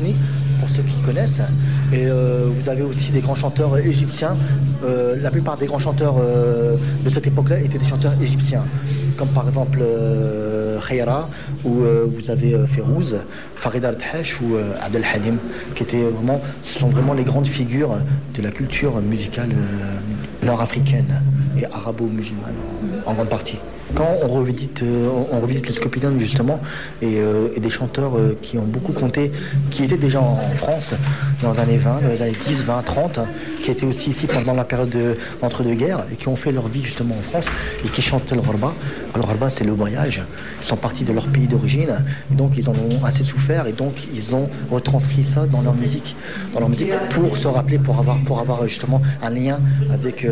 Hosni, pour ceux qui connaissent. Et vous avez aussi des grands chanteurs égyptiens. La plupart des grands chanteurs de cette époque-là étaient des chanteurs égyptiens, comme par exemple Khaira, ou vous avez Férouz, Farid Al-Thash ou Abdel Halim, ce sont vraiment les grandes figures de la culture musicale nord-africaine et arabo-musulmane en grande partie. Quand on revisite les Scopidones justement, et des chanteurs qui ont beaucoup compté, qui étaient déjà en France dans les années 20, dans les années 10, 20, 30, qui étaient aussi ici pendant la période d'entre-deux-guerres et qui ont fait leur vie justement en France et qui chantent le Ghorba. Le Ghorba, c'est le voyage. Ils sont partis de leur pays d'origine et donc ils en ont assez souffert et donc ils ont retranscrit ça dans leur musique pour se rappeler, pour avoir justement un lien avec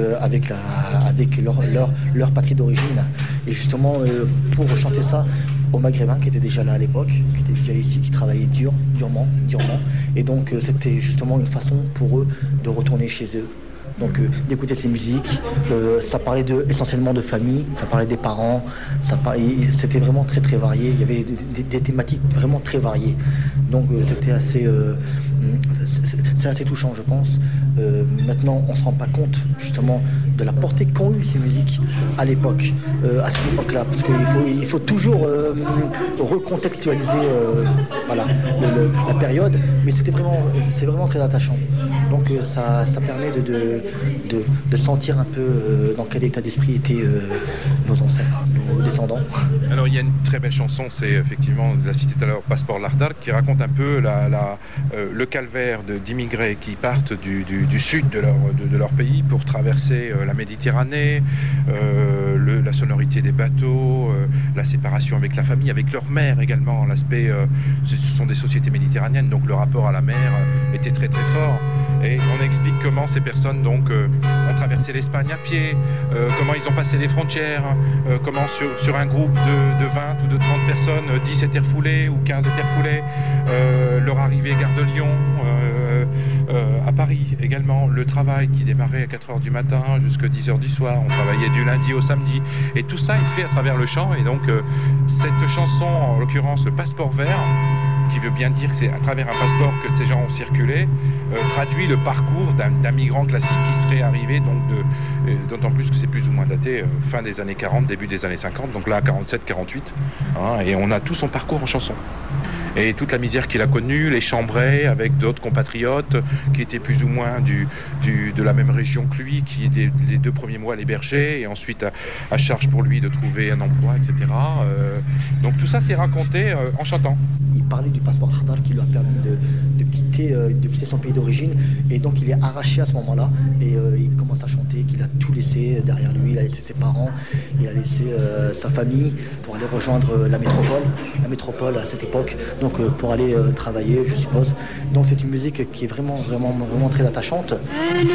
leur patrie d'origine. Et justement, pour chanter ça aux Maghrébins qui étaient déjà là à l'époque, qui étaient déjà ici, qui travaillaient durement. Et donc, c'était justement une façon pour eux de retourner chez eux. Donc, d'écouter ces musiques. Ça parlait essentiellement de famille, ça parlait des parents. C'était vraiment très, très varié. Il y avait des thématiques vraiment très variées. Donc, c'était assez... c'est assez touchant, je pense. Maintenant, on ne se rend pas compte, justement, de la portée qu'ont eu ces musiques à l'époque, à cette époque-là, parce qu'il faut toujours recontextualiser la période, mais c'est vraiment très attachant. Donc, ça permet de sentir un peu dans quel état d'esprit étaient nos ancêtres, nos descendants. Alors, il y a une très belle chanson, c'est effectivement, je la citais tout à l'heure, Passeport l'Ardar, qui raconte un peu le calvaire d'immigrés qui partent du sud de leur pays pour traverser la Méditerranée, la sonorité des bateaux, la séparation avec la famille, avec leur mère également. L'aspect, ce sont des sociétés méditerranéennes, donc le rapport à la mer était très très fort. Et on explique comment ces personnes donc ont traversé l'Espagne à pied, comment ils ont passé les frontières, comment sur un groupe de 20 ou de 30 personnes, 10 étaient refoulés ou 15 étaient refoulés, leur arrivée gare de Lyon, à Paris également, le travail qui démarrait à 4h du matin jusqu'à 10h du soir, on travaillait du lundi au samedi, et tout ça est fait à travers le chant. Et donc cette chanson, en l'occurrence le Passeport vert, qui veut bien dire que c'est à travers un passeport que ces gens ont circulé, traduit le parcours d'un migrant classique qui serait arrivé, donc d'autant plus que c'est plus ou moins daté, fin des années 40, début des années 50, donc là 47, 48, et on a tout son parcours en chanson. Et toute la misère qu'il a connue, les chambrés avec d'autres compatriotes qui étaient plus ou moins de la même région que lui, qui les 2 premiers mois l'hébergeaient, et ensuite à charge pour lui de trouver un emploi, etc. Donc tout ça c'est raconté en chantant. Il parlait du passeport Khadar qui lui a permis de quitter son pays d'origine, et donc il est arraché à ce moment-là, et il commence à chanter qu'il a tout laissé derrière lui. Il a laissé ses parents, il a laissé sa famille pour aller rejoindre la métropole à cette époque, donc pour aller travailler, je suppose. Donc c'est une musique qui est vraiment très attachante.